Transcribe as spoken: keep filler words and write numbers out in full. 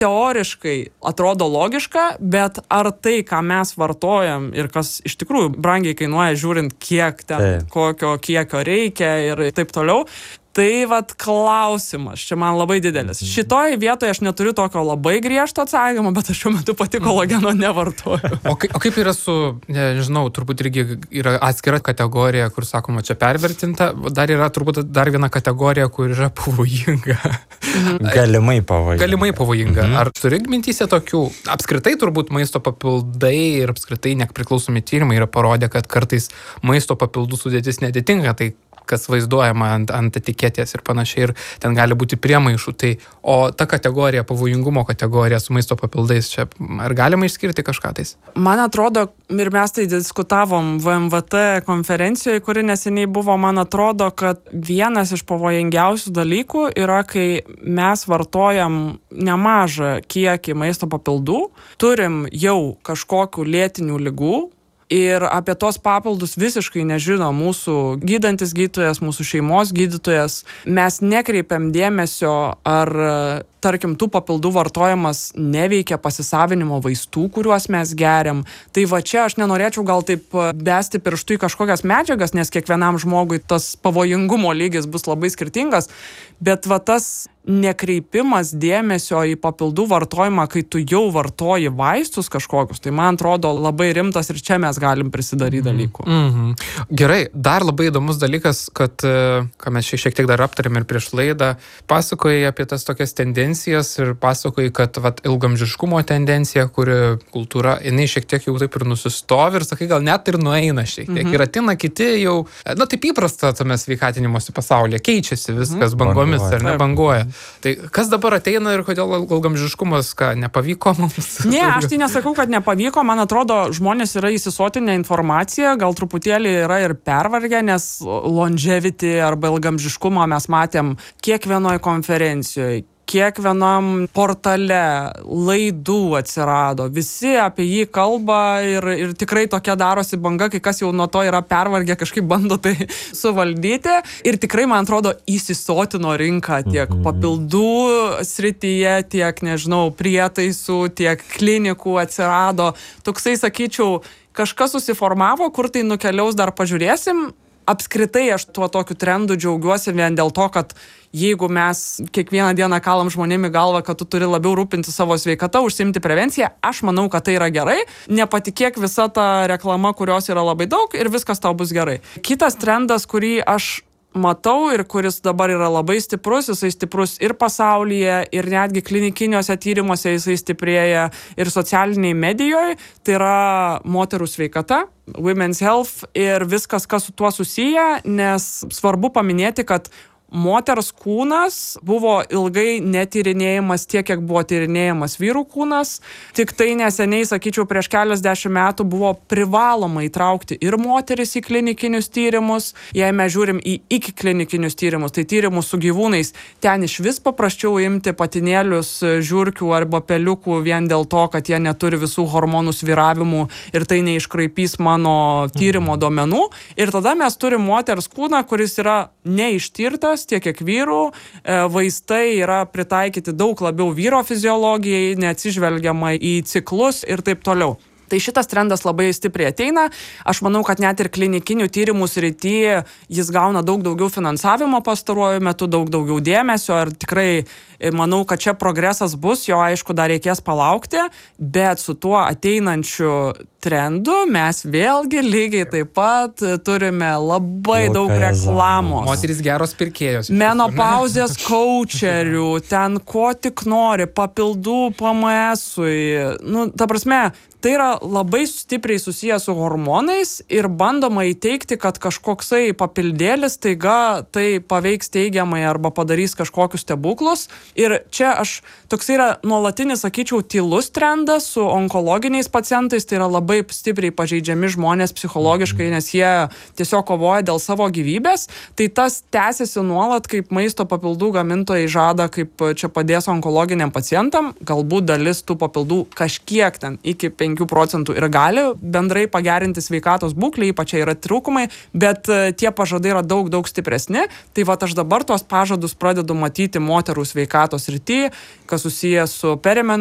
teoriškai atrodo logiška, bet ar tai, ką mes vartojam ir kas iš tikrųjų brangiai kainuoja, žiūrint, kiek ten, tai. kokio kiekio reikia ir taip toliau, tai vat klausimas, čia man labai didelis. Šitoj vietoje aš neturiu tokio labai griežto atsakymą, bet aš šiuo metu pati kolageno nevartoju. O, kaip, o kaip yra su, nežinau, turbūt irgi yra atskira kategorija, kur sakoma, čia pervertinta, dar yra turbūt dar viena kategorija, kur yra pavojinga. Galimai pavojinga. Galimai pavojinga. Mhm. Ar turi mintyse tokių, apskritai turbūt maisto papildai ir apskritai nepriklausomi tyrimai yra parodę, kad kartais maisto papildų sudėtis netitinka, tai kas vaizduojama ant, ant etiketės ir panašiai, ir ten gali būti priemaišų. Tai, o ta kategorija, pavojingumo kategorija su maisto papildais, čia ar galima išskirti kažką tais? Man atrodo, ir mes tai diskutavom V M V T konferencijoje, kuri neseniai buvo, man atrodo, kad vienas iš pavojingiausių dalykų yra, kai mes vartojam nemažą kiekį maisto papildų, turim jau kažkokių lėtinių ligų, ir apie tos papildus visiškai nežino mūsų gydantis gydytojas, mūsų šeimos gydytojas. Mes nekreipiam dėmesio, ar, tarkim, tų papildų vartojimas neveikia pasisavinimo vaistų, kuriuos mes geriam. Tai va čia aš nenorėčiau gal taip besti pirštų į kažkokias medžiagas, nes kiekvienam žmogui tas pavojingumo lygis bus labai skirtingas, bet va tas nekreipimas dėmesio į papildų vartojimą, kai tu jau vartoji vaistus kažkokius, tai man atrodo labai rimtas ir čia mes galim prisidaryti dalykų. Mm-hmm. Gerai, dar labai įdomus dalykas, kad, ką mes šiek tiek dar aptarėm ir prieš laidą, pasakojai apie tas tokias tendencijas ir pasakojai, kad vat, ilgamžiškumo tendencija, kuri kultūra, jinai šiek tiek jau taip ir nusistovi ir sakai, gal net ir nueina šiek tiek. Mm-hmm. Ir ateina kiti jau, na taip įprasta tame sveikatinimosi pasaulyje, keičiasi viskas mm-hmm. bangomis ar nebanguoja. Tai kas dabar ateina ir kodėl ilgamžiškumas, ką, nepavyko mums? Ne, aš tai nesakau, kad nepavyko, man atrodo, žmonės yra įsisotinę informaciją, gal truputėlį yra ir pervargę, nes longevity arba ilgamžiškumą mes matėm kiekvienoje konferencijoje, kiekvienam portale laidų atsirado, visi apie jį kalba ir, ir tikrai tokia darosi banga, kai kas jau nuo to yra pervargę, kažkaip bando tai suvaldyti ir tikrai, man atrodo, įsisotino rinką tiek papildų srityje, tiek, nežinau, prietaisų, tiek klinikų atsirado. Toksai, sakyčiau, kažkas susiformavo, kur tai nukeliaus dar pažiūrėsim. Apskritai aš tuo tokiu trendu džiaugiuosi vien dėl to, kad jeigu mes kiekvieną dieną kalam žmonėmi galvą, kad tu turi labiau rūpinti savo sveikatą, užsiimti prevenciją, aš manau, kad tai yra gerai. Nepatikėk visa ta reklama, kurios yra labai daug ir viskas tau bus gerai. Kitas trendas, kurį aš matau ir kuris dabar yra labai stiprus, jisai stiprus ir pasaulyje, ir netgi klinikiniuose tyrimuose jisai stiprėja ir socialiniai medijoje, tai yra moterų sveikata, women's health ir viskas, kas su tuo susiję, nes svarbu paminėti, kad moters kūnas buvo ilgai netyrinėjimas tiek, kiek buvo tyrinėjimas vyrų kūnas. Tik tai neseniai, sakyčiau, prieš keliasdešimt metų buvo privaloma įtraukti ir moteris į klinikinius tyrimus. Jei mes žiūrim į iki klinikinius tyrimus, tai tyrimus su gyvūnais, ten iš vis paprasčiau imti patinėlius, žiurkių arba peliukų vien dėl to, kad jie neturi visų hormonų svyravimų ir tai neiškraipys mano tyrimo duomenų. Ir tada mes turim moters kūną, kuris yra neištirtas, tiek kiek vyrų, vaistai yra pritaikyti daug labiau vyro fiziologijai, neatsižvelgiama į ciklus ir taip toliau. Tai šitas trendas labai stipriai ateina. Aš manau, kad net ir klinikinių tyrimų srityje jis gauna daug daugiau finansavimo pastaruoju metu, daug daugiau dėmesio ir tikrai manau, kad čia progresas bus, jo aišku dar reikės palaukti, bet su tuo ateinančiu trendu mes vėlgi lygiai taip pat turime labai Jau daug reklamos. Moterys geros pirkėjos. Menopauzės koučerių, ten ko tik nori, papildų P M S-ui. Nu, ta prasme, tai yra labai stipriai susijęs su hormonais ir bandoma įteikti, kad kažkoksai papildėlis taiga tai paveiks teigiamai arba padarys kažkokius stebuklus. Ir čia aš toks yra nuolatinis, sakyčiau, tylus trendas su onkologiniais pacientais, tai yra labai labai stipriai pažeidžiami žmonės psichologiškai, nes jie tiesiog kovoja dėl savo gyvybės. Tai tas tęsiasi nuolat, kaip maisto papildų gamintojai žada, kaip čia padės onkologiniam pacientam. Galbūt dalis tų papildų kažkiek ten iki penkių procentų ir gali bendrai pagerinti sveikatos būklę, ypač yra trūkumai, bet tie pažadai yra daug, daug stipresni. Tai va aš dabar tuos pažadus pradedu matyti moterų sveikatos srity, kas susijęs su perimen